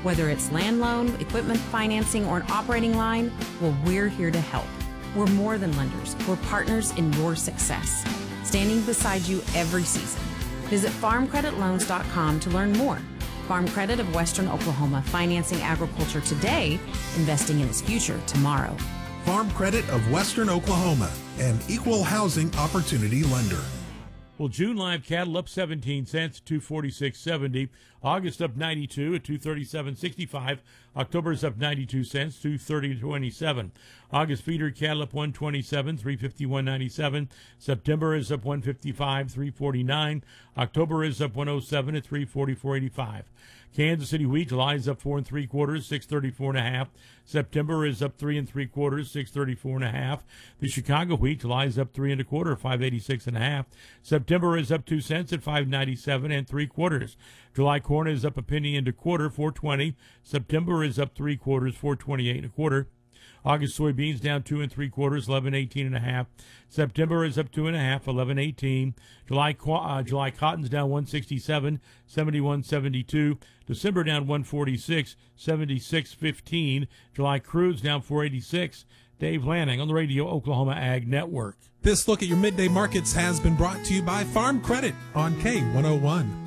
Whether it's land loan, equipment financing, or an operating line, well, we're here to help. We're more than lenders. We're partners in your success, standing beside you every season. Visit farmcreditloans.com to learn more. Farm Credit of Western Oklahoma, financing agriculture today, investing in its future tomorrow. Farm Credit of Western Oklahoma, an equal housing opportunity lender. Well, June live cattle up 17 cents, 246.70. August up 92 at 237.65. October is up 92 cents, 230.27. August feeder cattle up 127, 351.97. September is up 155, 349. October is up 107 at 344.85. Kansas City wheat, July is up 4 3/4, 634.5. September is up 3 3/4, 634.5. The Chicago wheat, July is up 3 1/4, 586.5. September is up 2 cents at 597 3/4. July corn is up a penny and a quarter, 420. September is up 3/4, 428 1/4. August soybeans down 2 3/4, 1118.5. September is up 2 1/2, 1118. July cotton's down 167, 71.72. December down 146, 76.15. July crude's down 486. Dave Lanning on the Radio Oklahoma Ag Network. This look at your midday markets has been brought to you by Farm Credit on K101.